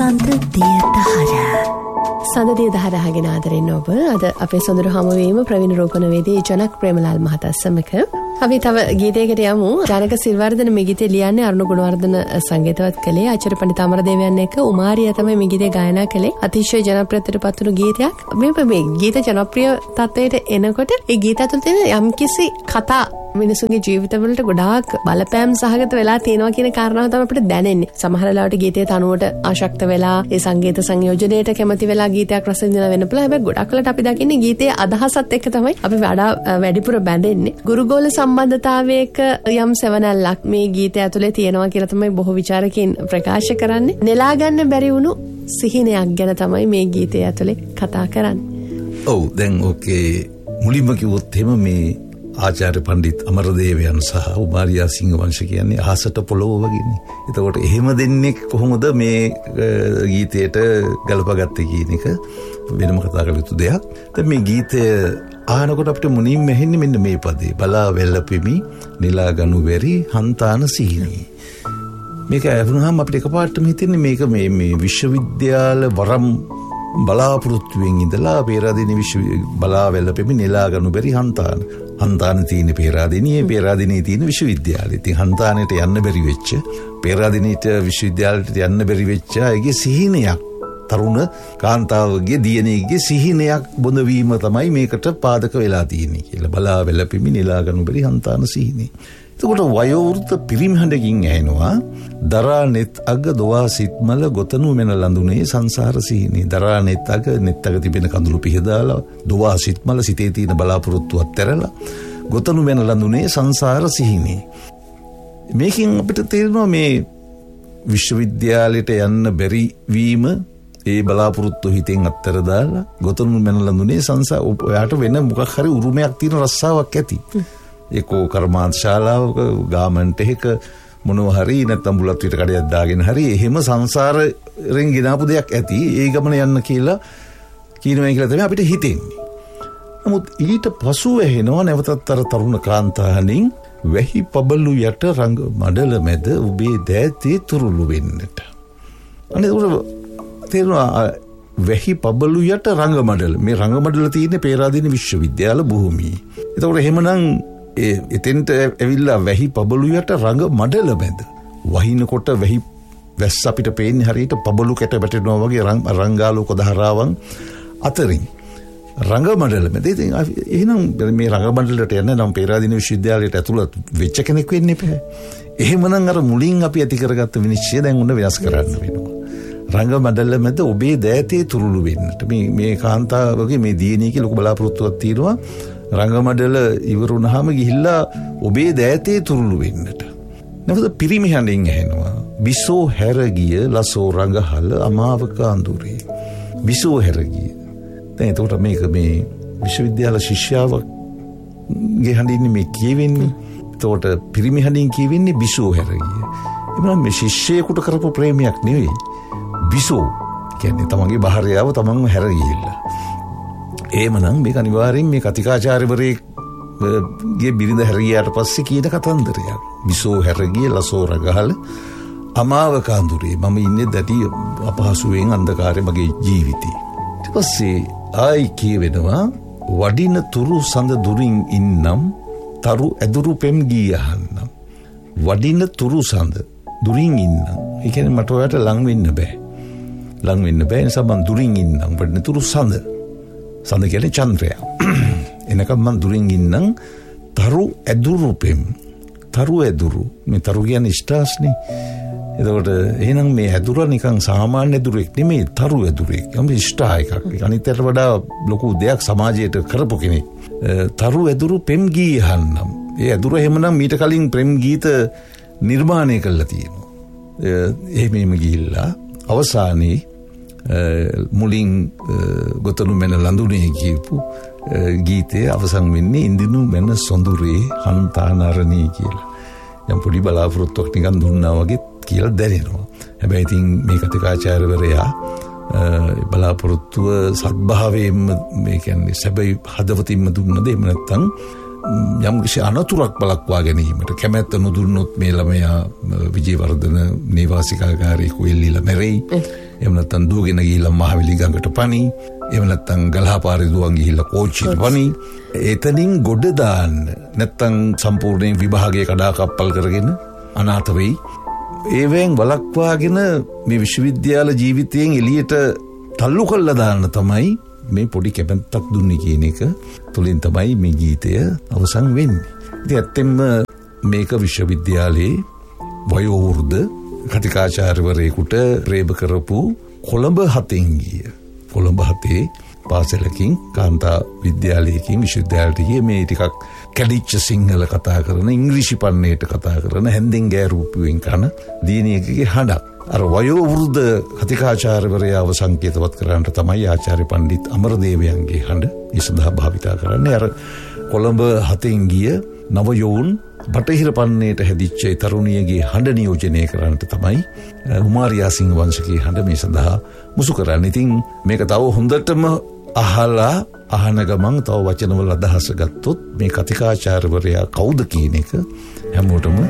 සඳදිය දහරහගෙන ආදරෙන් ඔබ අද අපේ සොඳුරු හමුවීම ප්‍රවීණ රෝපණවේදී ජනක් ප්‍රේමලාල් මහතා සමග අපි තව ගීතයකට යමු. ජනක සිල්වර්ධන මේ ගීතය ලියන්නේ අරුණ ගුණවර්ධන සංගීතවත් කළේ. ආචාර්ය පණ්ඩිත අමරදේවයන් එක්ක උමාරිය තමයි මේ ගීතය ගායනා කළේ. අතිශය ජනප්‍රියත්වයට පත් වුණු ගීතයක්. මේ ගීත ජනප්‍රිය තත්වයට එනකොට ඒ ගීත ඇතුළත තියෙන යම්කිසි කතා මිනිසුන්ගේ ජීවිතවලට ගොඩාක් බලපෑම් සහගත වෙලා තියෙනවා කියන කාරණාව තමයි අපිට දැනෙන්නේ. සමහර වෙලාවට ගීතයේ තනුවට ආශක්ත වෙලා ඒ සංගීත සංයෝජනයට කැමති වෙලා ගීතයක් රස විඳින වෙන්න පුළුවන්. හැබැයි ගොඩක් වෙලාවට අපි දකින්නේ ගීතයේ අදහසත් එක්ක තමයි අපි වැඩිපුර බැඳෙන්නේ. ගුරුගෝල සම්බන්ධතාවයක යම් සෙවණැල්ලක් මේ ගීතය ඇතුලේ තියෙනවා කියලා තමයි බොහෝ විචාරකයන් ප්‍රකාශ කරන්නේ. නෙලා ගන්න බැරි වුණු සිහිනයක් ගැන තමයි මේ ගීතය ඇතුලේ කතා කරන්නේ. ඔව් දැන් ඕකේ මුලින්ම කිව්වොත් එහෙම මේ ආචාර්ය පණ්ඩිත අමරදේවයන් සහ උමාරියා සිංහවංශ කියන්නේ අහසට පොළොව වගේනේ. එතකොට එහෙම දෙන්නේ කොහොමද මේ ගීතයට ගලපගත්තේ කියන එක වෙනම කතා කළ යුතු දෙයක්. දැන් මේ ගීතය අහනකොට අපිට මුලින්ම ඇහෙන්නේ මෙන්න මේ පදේ. බලා වැළපෙමි නෙලා ගනු බැරි හන්තාන සිහිනී. මේක අහුනහම අපිට එකපාරටම හිතෙන්නේ මේක මේ විශ්වවිද්‍යාල වරම් බලාපොරොත්තුවෙන් ඉඳලා පේරාදෙණිය බලා වැළපෙමි නෙලා ගනු බැරි හන්තාන තියෙන පේරාදෙණියේ පේරාදෙණියේ තියෙන විශ්වවිද්‍යාලය. ඉතින් හන්තානයට යන්න බැරි වෙච්ච පේරාදෙණියට විශ්වවිද්‍යාලයට යන්න බැරි වෙච්ච අයගේ සිහිනයක්, තරුණ කාන්තාවගේ දියණියගේ සිහිනයක් බොඳ වීම තමයි මේකට පාදක වෙලා තියෙන්නේ කියලා. බලා වැළපෙමි නෙලා ගනු බැරි හන්තාන සිහිනේ. එතකොට වයෝවෘත පිරිමි හඬකින් ඇහෙනවා දරා නෙත් අග දොවා සිත්මල ගොතනු මෙන ලඳුනේ සංසාර සිහිනේ. දරා නෙත් අග තිබෙන කඳුළු පිහදාලා දොවා සිත්මල සිතේ තියෙන බලාපොරොත්තුවත් ඇරලා ගොතනු මෙන ලඳුනේ සංසාර සිහිනේ. මේකෙන් අපිට තේරෙනවා මේ විශ්වවිද්‍යාලයට යන්න බැරි වීම ඒ බලාපොරොත්තු හිතෙන් අත්තර දාලා ගොතනු මෙන ලඳුනේ සංසාර ඔයාට වෙන මොකක් හරි උරුමයක් තියෙන රස්සාවක් ඇති. ඒකෝ කර්මාන්ත ශාලාවක ගාමන්ට් එකක මොනවා හරි නැත්නම් බුලත් විතර කඩයක් දාගෙන හරි එහෙම සංසාරයෙන් ගෙනාපු දෙයක් ඇති. ඒ ගමන යන්න කියලා කියනවා කියලා තමයි අපිට හිතෙන්නේ. නමුත් ඊට පසුව එනවා නැවතත් අර තරුණ කාන්තාවනින් වැහි පබළු යට රංග මඩල මැද ඔබේ දෑතේ තුරුළු වෙන්නට. අනේ තේරුණා වැහි පබළු යට රංග මඩල. මේ රංග මඩල තියෙන්නේ පේරාදෙණිය විශ්වවිද්‍යාල භූමියේ. එතකොට එහෙමනම් එතෙන්ට ඇවිල්ලා වැහි පබළු යට රංග මඩල මැද වහිනකොට වැස්ස අපිට පේන්නේ හරියට පබළු කැට වැටෙනවා වගේ රංගාලෝක ධාරාවන් අතරින් රංග මඩල මැද. ඉතින් එහෙනම් මේ රංග මඩලට යන්න නම් පේරාදෙණිය විශ්වවිද්‍යාලයට ඇතුළත් වෙච්ච කෙනෙක් වෙන්න එපා. එහෙමනම් අර මුලින් අපි ඇති කරගත්ත විනිශ්චය දැන් උන්න වෙනස් කරන්න වෙනවා. රංග මඩල මැද ඔබේ දෑතේ තුරුළු වෙන්නට. මේ කාන්තාවගේ මේ දියණියගේ ලොකු බලාපොරොත්තුවක් තියෙනවා. රංගමඩල ඉවරුණාම ගිහිල්ලා ඔබේ දෑතේ තුරුළු වෙන්නට. නැවත පිරිමි හඬින් ඇහෙනවා බිසෝ හැර ගිය ලසෝ රංගහල අමාවක අඳුරේ. බිසෝ හැර ගිය. දැන් එතකොට මේක මේ විශ්වවිද්‍යාල ශිෂ්‍යාවගේ හඬින් මේ කියවෙන්නේ. එතකොට පිරිමි හඬින් කියවෙන්නේ බිසෝ හැර ගිය. එබැවින් මේ ශිෂ්‍යයෙකුට කරපු ප්‍රේමයක් නෙවෙයි. බිසෝ කියන්නේ තමන්ගේ භාර්යාව තමන්ව හැර ගිහිල්ලා. එහෙමනම් මේක අනිවාර්යෙන් මේ කතිකාචාර්යවරයෙක්ගේ බිරිඳ හැරියාට පස්සේ කියන කතන්දරයක්. බිසෝ හැරගිය ලසෝ රගහල අමාවක අඳුරේ. මම ඉන්නේ දැටි අපහසුවෙන් අන්ධකාරයේ මගේ ජීවිතේ. ඊට පස්සේ ආයි කියවෙනවා වඩින තුරු සඳ දුරින් ඉන්නම් තරු ඇදුරු පෙම් ගී අහන්නම්. වඩින තුරු සඳ දුරින් ඉන්නම්. ඒ කියන්නේ මට ඔයාලට ලං වෙන්න බෑ. ලං වෙන්න බෑ නිසා මං දුරින් ඉන්නම්. වඩින තුරු සඳ සඳ කියන්නේ චන්ද්‍රයා. එනකම් මං දුරින් ඉන්නම් තරු ඇදුරු පෙම්. තරු ඇදුරු. මේ තරු කියන්නේ ස්ටාර්ස්නේ. එතකොට එහෙනම් මේ ඇදුර නිකන් සාමාන්‍ය ඇදුරෙක් නෙමෙයි තරු ඇදුරෙක්. යම් ස්ටාර් එකක්. අනිතට වඩා ලොකු දෙයක් සමාජයට කරපු කෙනෙක්. තරු ඇදුරු පෙම් ගී අහන්නම්. ඒ ඇදුර එහෙමනම් මීට කලින් ප්‍රේම ගීත නිර්මාණය කළා තියෙනවා. එහෙමම ගිහිල්ලා අවසානයේ මුලින් ගොතනු මෙන ලඳුනේ කියපු ගීතයේ අවසන් වෙන්නේ ඉන්දිනු මෙන සොඳුරේ හන්තානරණී කියලා. යම් පොඩි බලාපොරොත්තුවක් නිකන් දුන්නා වගේ කියලා දැනෙනවා. හැබැයි ඉතින් මේ කතිකාචාර්යවරයා බලාපොරොත්තුව සත්භාවයෙන්ම මේ කියන්නේ සැබෑ හදවතින්ම දුන්නද එහෙම නැත්නම් යම් කිසි අනතුරක් බලක්වා ගැනීමට කැමැත්ත නොදුන්නොත් මේ ළමයා විජේවර්ධන නේවාසිකාගාරයේ එල්ලීලා මැරෙයි. එහෙම නැත්නම් දුවගෙන ගිහිල්ලා මහවැලි ගඟට පනි. එහෙම නැත්නම් ගල්හපාරේ දුවන් ගිහිල්ලා කෝච්චියට පනි. එතනින් ගොඩ දාන්න නැත්නම් සම්පූර්ණයෙන් විභාගයේ කඩාකප්පල් කරගෙන අනාථ වෙයි. ඒවෙන් වළක්වාගෙන මේ විශ්වවිද්‍යාල ජීවිතයෙන් එළියට තල්ලු කළා දාන්න තමයි මේ පොඩි කැමැත්තක් දුන්නේ කියන එක තුලින් තමයි මේ ගීතය අවසන් වෙන්නේ. ඉතින් ඇත්තෙන්ම මේක විශ්වවිද්‍යාලයේ වයෝවෘද්ධ කතිකාචාර්යවරයෙකුට ප්‍රේම කරපු කොළඹ 7න් ගිය. කොළඹ 7 පාසලකින් කාන්තා විද්‍යාලයකින් විශ්වවිද්‍යාලයට ගිය මේ ටිකක් කැඩිච්ච සිංහල කතා කරන ඉංග්‍රීසි පන්නේට කතා කරන හැන්දෙන් ගෑරූපුවෙන් කන දිනියකගේ හඬක්. අර වයෝවෘද්ධ කතිකාචාර්යවරයාව සංකේතවත් කරන්නට තමයි ආචාර්ය පණ්ඩිත් අමරදේවයන්ගේ හඬ ඒ සඳහා භාවිතා කරන්නේ. අර කොළඹ 7න් ගිය නවයෝන් බටහිර පන්නේට හැදිච්ච තරුණියගේ හඬ නියෝජනය කරන්නට තමයි උමාරියාසිංහ වංශකගේ හඬ මේ සඳහා මුසු කරන්නේ. ඉතින් මේක තව හොඳටම අහලා අහන ගමන් තව වචනවල අදහස ගත්තොත් මේ කතිකාචාර්යවරයා කවුද කියන එක හැමෝටම